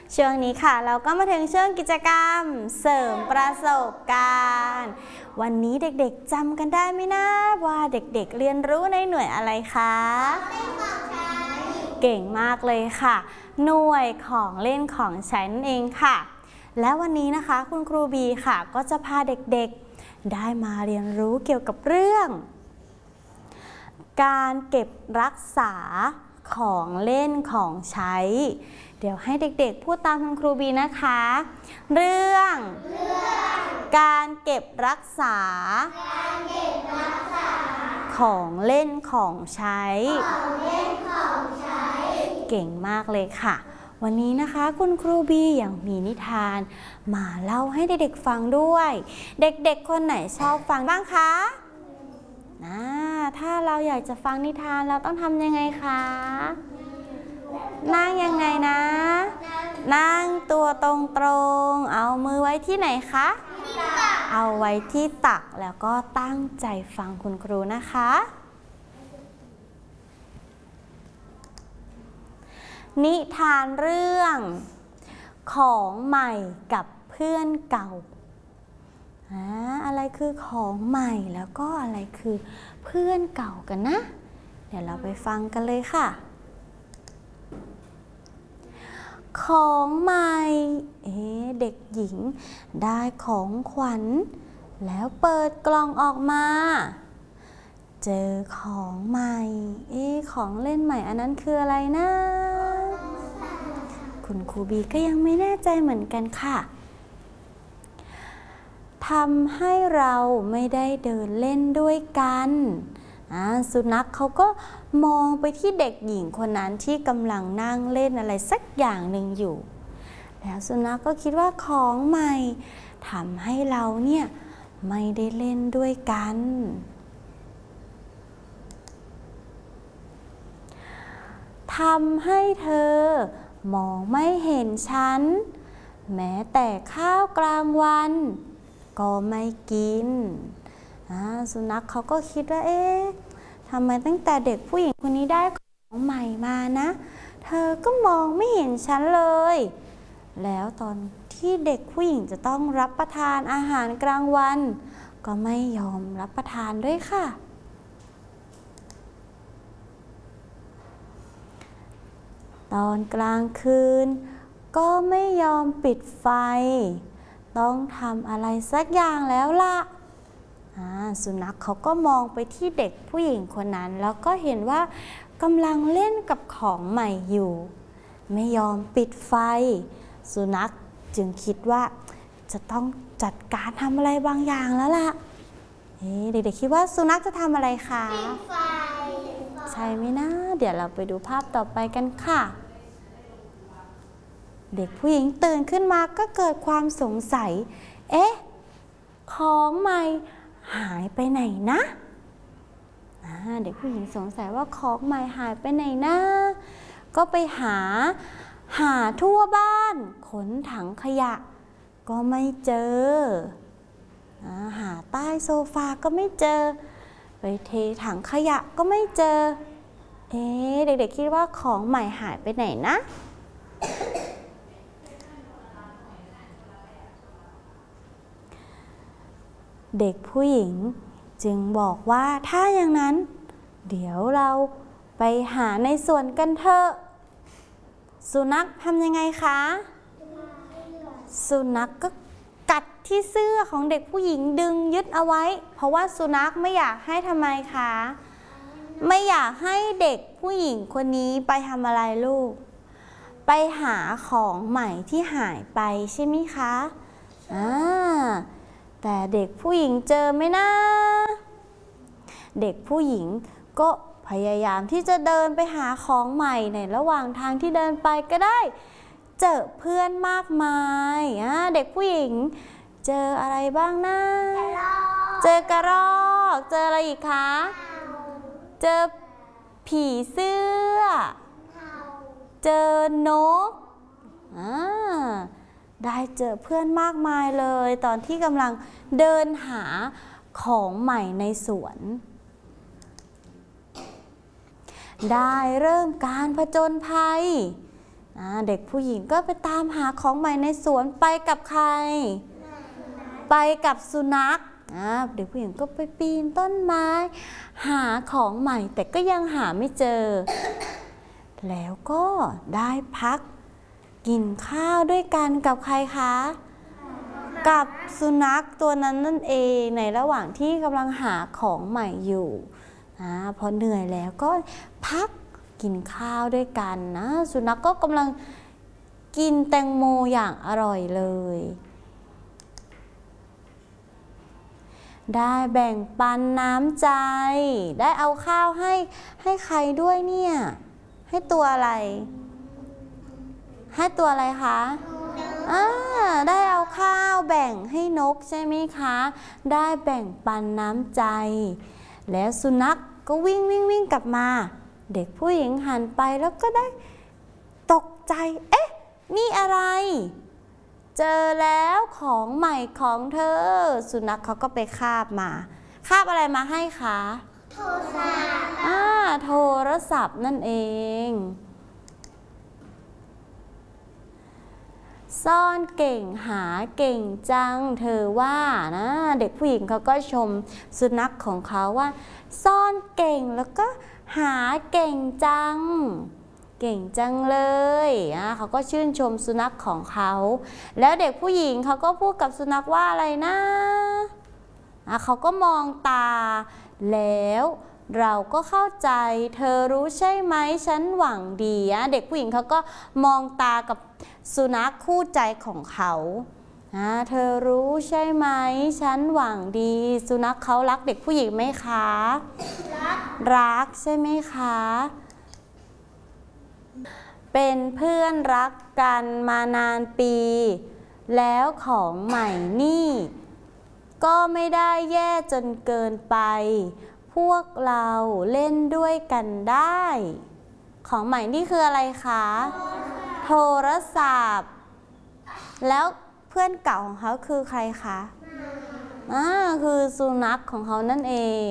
ช่วงนี้ค่ะเราก็มาถึงช่วงกิจกรรมเสริมประสบการณ์วันนี้เด็กๆจำกันได้ไหมนะว่าเด็กๆเรียนรู้ในหน่วยอะไรคะเก่งมากเลยค่ะหน่วยของเล่นของใช้นั่นเองค่ะและวันนี้นะคะคุณครูบีค่ะก็จะพาเด็กๆได้มาเรียนรู้เกี่ยวกับเรื่องการเก็บรักษาของเล่นของใช้เดี๋ยวให้เด็กๆพูดตามคุณครูบีนะคะเรื่องการเก็บรักษาของเล่นของใช้เก่งมากเลยค่ะวันนี้นะคะคุณครูบียังมีนิทานมาเล่าให้เด็กๆฟังด้วยเด็กๆคนไหนชอบฟังบ้างคะถ้าเราอยากจะฟังนิทานเราต้องทำยังไงคะนั่งยังไงนะนั่งตัวตรงๆเอามือไว้ที่ไหนคะเอาไว้ที่ตักแล้วก็ตั้งใจฟังคุณครูนะคะนิทานเรื่องของใหม่กับเพื่อนเก่าอะไรคือของใหม่แล้วก็อะไรคือเพื่อนเก่ากันนะเดี๋ยวเราไปฟังกันเลยค่ะของใหม่เด็กหญิงได้ของขวัญแล้วเปิดกล่องออกมาเจอของใหม่ของเล่นใหม่อันนั้นคืออะไรนะคุณครูบีก็ยังไม่แน่ใจเหมือนกันค่ะทำให้เราไม่ได้เดินเล่นด้วยกันสุนัขเขาก็มองไปที่เด็กหญิงคนนั้นที่กำลังนั่งเล่นอะไรสักอย่างหนึ่งอยู่แล้วสุนัขก็คิดว่าของใหม่ทำให้เราเนี่ยไม่ได้เล่นด้วยกันทำให้เธอมองไม่เห็นฉันแม้แต่ข้าวกลางวันก็ไม่กินสุนัขเขาก็คิดว่าทำไมตั้งแต่เด็กผู้หญิงคนนี้ได้ของใหม่มานะเธอก็มองไม่เห็นฉันเลยแล้วตอนที่เด็กผู้หญิงจะต้องรับประทานอาหารกลางวันก็ไม่ยอมรับประทานด้วยค่ะตอนกลางคืนก็ไม่ยอมปิดไฟต้องทำอะไรสักอย่างแล้วล่ะสุนัขเขาก็มองไปที่เด็กผู้หญิงคนนั้นแล้วก็เห็นว่ากำลังเล่นกับของใหม่อยู่ไม่ยอมปิดไฟสุนัขจึงคิดว่าจะต้องจัดการทำอะไรบางอย่างแล้วล่ะเด็กๆคิดว่าสุนัขจะทำอะไรคะปิดไฟใช่ไหมนะเดี๋ยวเราไปดูภาพต่อไปกันค่ะเด็กผู้หญิงตื่นขึ้นมาก็เกิดความสงสัยของใหม่หายไปไหนนะเด็กผู้หญิงสงสัยว่าของใหม่หายไปไหนนะก็ไปหาทั่วบ้านขนถังขยะก็ไม่เจอหาใต้โซฟาก็ไม่เจอไปเทถังขยะก็ไม่เจอเด็กๆคิดว่าของใหม่หายไปไหนนะเด็กผู้หญิงจึงบอกว่าถ้าอย่างนั้นเดี๋ยวเราไปหาในสวนกันเถอะสุนัขทำยังไงคะสุนัขก็กัดที่เสื้อของเด็กผู้หญิงดึงยึดเอาไว้เพราะว่าสุนัขไม่อยากให้ทำไมคะไม่อยากให้เด็กผู้หญิงคนนี้ไปทำอะไรลูกไปหาของใหม่ที่หายไปใช่ไหมคะแต่เด็กผู้หญิงเจอไหมนะเด็กผู้หญิงก็พยายามที่จะเดินไปหาของใหม่ในระหว่างทางที่เดินไปก็ได้เจอเพื่อนมากมายเด็กผู้หญิงเจออะไรบ้างนะเจอกระรอกเจออะไรอีกคะเจอผีเสื้อเจอนกได้เจอเพื่อนมากมายเลยตอนที่กำลังเดินหาของใหม่ในสวนได้เริ่มการผจญภัยเด็กผู้หญิงก็ไปตามหาของใหม่ในสวนไปกับใครไปกับสุนัขเด็กผู้หญิงก็ไปปีนต้นไม้หาของใหม่แต่ก็ยังหาไม่เจอแล้วก็ได้พักกินข้าวด้วยกันกับใครคะกับสุนัขตัวนั้นนั่นเองในระหว่างที่กำลังหาของใหม่อยู่พอเหนื่อยแล้วก็พักกินข้าวด้วยกันนะสุนัขก็กำลังกินแตงโมอย่างอร่อยเลยได้แบ่งปันน้ำใจได้เอาข้าวให้ใครด้วยเนี่ยให้ตัวอะไรให้ตัวอะไรคะได้เอาข้าวแบ่งให้นกใช่ไหมคะได้แบ่งปันน้ำใจแล้วสุนัขก็วิ่งกลับมาเด็กผู้หญิงหันไปแล้วก็ได้ตกใจเอ๊ะนี่อะไรเจอแล้วของใหม่ของเธอสุนัขเขาก็ไปคาบมาคาบอะไรมาให้คะโทรศัพท์โทรศัพท์นั่นเองซ่อนเก่งหาเก่งจังเธอว่านะเด็กผู้หญิงเขาก็ชมสุนัขของเขาว่าซ่อนเก่งแล้วก็หาเก่งจังเก่งจังเลยเขาก็ชื่นชมสุนัขของเขาแล้วเด็กผู้หญิงเขาก็พูดกับสุนัขว่าอะไรนะเขาก็มองตาแล้วเราก็เข้าใจเธอรู้ใช่ไหมฉันหวังดีเด็กผู้หญิงเขาก็มองตากับสุนัขคู่ใจของเขาเธอรู้ใช่ไหมฉันหวังดีสุนัขเขารักเด็กผู้หญิงไหมคะรักใช่ไหมคะเป็นเพื่อนรักกันมานานปีแล้วของใหม่นี่ก็ไม่ได้แย่จนเกินไปพวกเราเล่นด้วยกันได้ของใหม่นี่คืออะไรคะโทรศัพท์แล้วเพื่อนเก่าของเขาคือใครคะคือสุนัขของเขานั่นเอง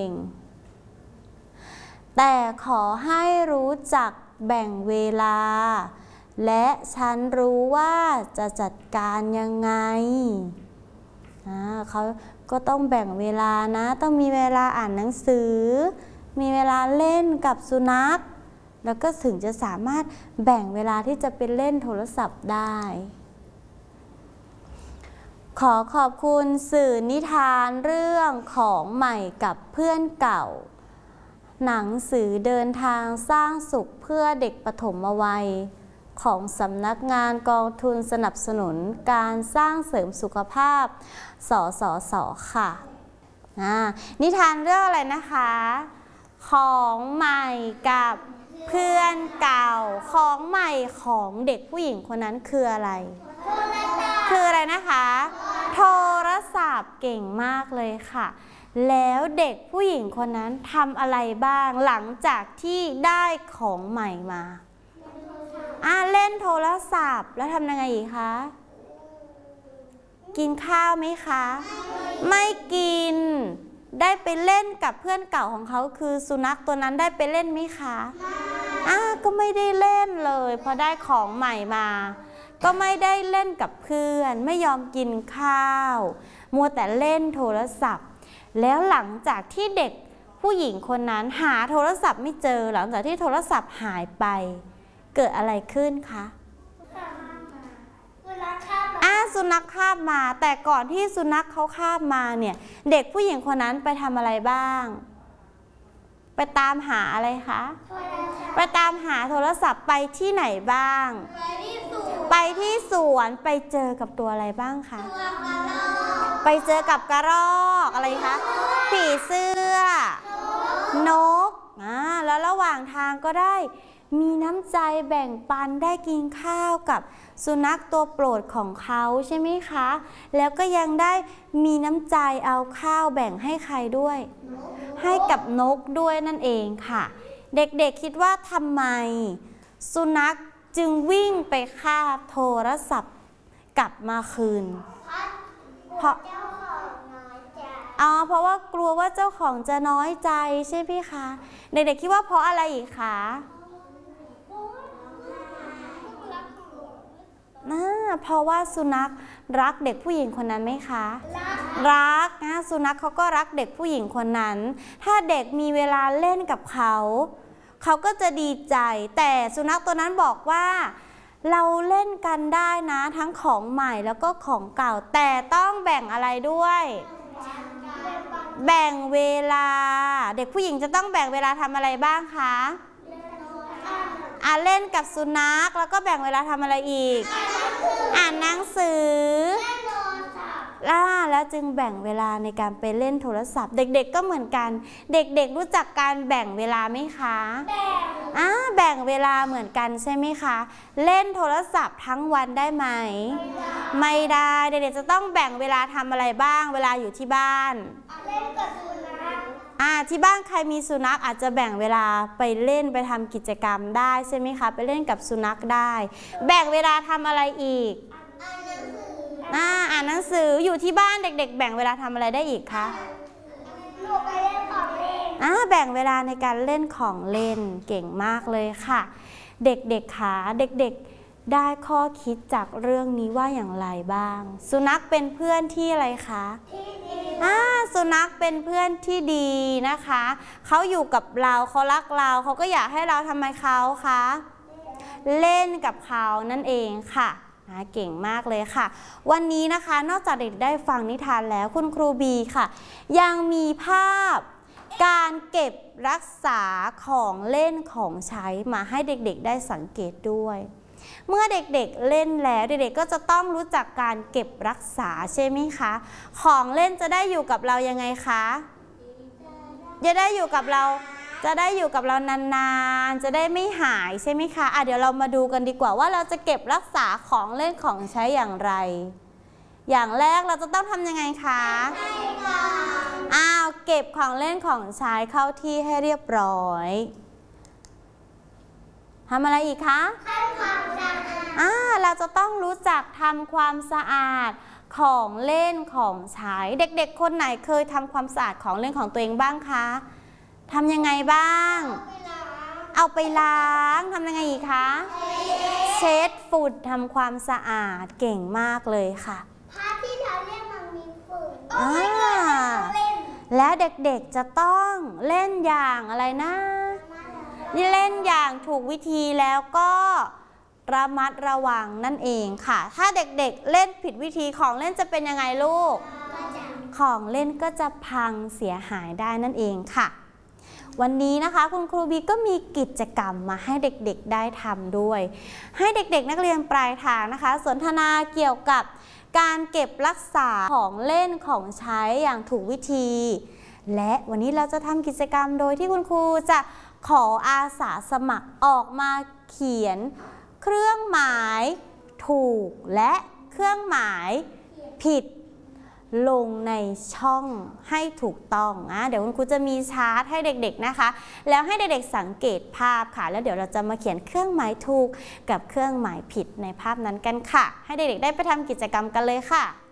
แต่ขอให้รู้จักแบ่งเวลาและฉันรู้ว่าจะจัดการยังไงเขาก็ต้องแบ่งเวลานะต้องมีเวลาอ่านหนังสือมีเวลาเล่นกับสุนัขแล้วก็ถึงจะสามารถแบ่งเวลาที่จะไปเล่นโทรศัพท์ได้ขอขอบคุณสื่อนิทานเรื่องของใหม่กับเพื่อนเก่าหนังสือเดินทางสร้างสุขเพื่อเด็กปฐมวัยของสำนักงานกองทุนสนับสนุนการสร้างเสริมสุขภาพสสส.ค่ะนิทานเรื่องอะไรนะคะของใหม่กับเพื่อนเก่าของใหม่ของเด็กผู้หญิงคนนั้นคืออะไรคืออะไรนะคะโทรศัพท์เก่งมากเลยค่ะแล้วเด็กผู้หญิงคนนั้นทำอะไรบ้างหลังจากที่ได้ของใหม่มาเล่นโทรศัพท์แล้วทำยังไงอีกคะกินข้าวไหมคะไม่กินได้ไปเล่นกับเพื่อนเก่าของเขาคือสุนัขตัวนั้นได้ไปเล่นไหมคะก็ไม่ได้เล่นเลยพอได้ของใหม่มาก็ไม่ได้เล่นกับเพื่อนไม่ยอมกินข้าวมัวแต่เล่นโทรศัพท์แล้วหลังจากที่เด็กผู้หญิงคนนั้นหาโทรศัพท์ไม่เจอหลังจากที่โทรศัพท์หายไปเกิดอะไรขึ้นคะสุนัขคาบมาแต่ก่อนที่สุนัขเขาคาบมาเนี่ยเด็กผู้หญิงคนนั้นไปทำอะไรบ้างไปตามหาอะไรคะไปตามหาโทรศัพท์ไปที่ไหนบ้างไปที่สวนไปเจอกับตัวอะไรบ้างคะไปเจอกับกระรอกอะไรคะผีเสื้อนกแล้วระหว่างทางก็ได้มีน้ำใจแบ่งปันได้กินข้าวกับสุนัขตัวโปรดของเขาใช่ไหมคะแล้วก็ยังได้มีน้ำใจเอาข้าวแบ่งให้ใครด้วยให้กับนกด้วยนั่นเองค่ะเด็กๆคิดว่าทำไมสุนัขจึงวิ่งไปคาบโทรศัพท์กลับมาคืนเพราะว่ากลัวว่าเจ้าของจะน้อยใจใช่ไหมคะเด็กๆคิดว่าเพราะอะไรอีกคะเพราะว่าสุนัขรักเด็กผู้หญิงคนนั้นไหมคะรักนะสุนัขเขาก็รักเด็กผู้หญิงคนนั้นถ้าเด็กมีเวลาเล่นกับเขาก็จะดีใจแต่สุนัขตัวนั้นบอกว่าเราเล่นกันได้นะทั้งของใหม่แล้วก็ของเก่าแต่ต้องแบ่งอะไรด้วยแบ่งเวลาเด็กผู้หญิงจะต้องแบ่งเวลาทำอะไรบ้างคะเล่นกับสุนัขแล้วก็แบ่งเวลาทำอะไรอีกอ่านหนังสือแล้วจึงแบ่งเวลาในการไปเล่นโทรศัพท์เด็กๆก็เหมือนกันเด็กๆรู้จักการแบ่งเวลาไหมคะแบ่งเวลาเหมือนกันใช่ไหมคะเล่นโทรศัพท์ทั้งวันได้ไหมไม่ได้เด็กๆจะต้องแบ่งเวลาทำอะไรบ้างเวลาอยู่ที่บ้านเล่นกับสุนัขที่บ้านใครมีสุนัขอาจจะแบ่งเวลาไปเล่นไปทำกิจกรรมได้ใช่ไหมคะไปเล่นกับสุนัขได้แบ่งเวลาทำอะไรอีกอ่านหนังสืออยู่ที่บ้านเด็กๆแบ่งเวลาทำอะไรได้อีกคะไปเล่นของเล่นแบ่งเวลาในการเล่นของเล่นเก่งมากเลยค่ะเด็กๆค่ะเด็กๆได้ข้อคิดจากเรื่องนี้ว่าอย่างไรบ้างสุนัขเป็นเพื่อนที่อะไรคะสุนัขเป็นเพื่อนที่ดีนะคะเขาอยู่กับเราเขารักเราเขาก็อยากให้เราทำไมเขาคะเล่นกับเขานั่นเองค่ะเก่งมากเลยค่ะวันนี้นะคะนอกจากเด็กได้ฟังนิทานแล้วคุณครูบีค่ะยังมีภาพการเก็บรักษาของเล่นของใช้มาให้เด็กๆได้สังเกตด้วยเมื่อเด็กๆเล่นแล้วเด็กๆก็จะต้องรู้จักการเก็บรักษาใช่ไหมคะของเล่นจะได้อยู่กับเรายังไงคะจะได้อยู่กับเรานานๆจะได้ไม่หายใช่ไหมคะเดี๋ยวเรามาดูกันดีกว่าว่าเราจะเก็บรักษาของเล่นของใช้อย่างไรอย่างแรกเราจะต้องทำยังไงคะเก็บของเล่นของใช้เข้าที่ให้เรียบร้อยทำอะไรอีกคะทำความสะอาดเราจะต้องรู้จักทำความสะอาดของเล่นของใช้เด็กๆคนไหนเคยทำความสะอาดของเล่นของตัวเองบ้างคะทำยังไงบ้างเอาไปล้างทำยังไงอีกคะเช็ดฝุ่นทำความสะอาดเก่งมากเลยค่ะผ้าที่เราเล่นมันมีฝุ่นและเด็กๆจะต้องเล่นอย่างอะไรนะเล่นอย่างถูกวิธีแล้วก็ระมัดระวังนั่นเองค่ะถ้าเด็กๆเล่นผิดวิธีของเล่นจะเป็นยังไงลูกของเล่นก็จะพังเสียหายได้นั่นเองค่ะวันนี้นะคะคุณครูบีก็มีกิจกรรมมาให้เด็กๆได้ทำด้วยให้เด็กๆนักเรียนปลายทางนะคะสนทนาเกี่ยวกับการเก็บรักษาของเล่นของใช้อย่างถูกวิธีและวันนี้เราจะทำกิจกรรมโดยที่คุณครูจะขออาสาสมัครออกมาเขียนเครื่องหมายถูกและเครื่องหมายผิดลงในช่องให้ถูกต้องเดี๋ยวคุณครูจะมีชาร์ตให้เด็กๆนะคะแล้วให้เด็กๆสังเกตภาพค่ะแล้วเดี๋ยวเราจะมาเขียนเครื่องหมายถูกกับเครื่องหมายผิดในภาพนั้นกันค่ะให้เด็กๆได้ไปทำกิจกรรมกันเลยค่ะ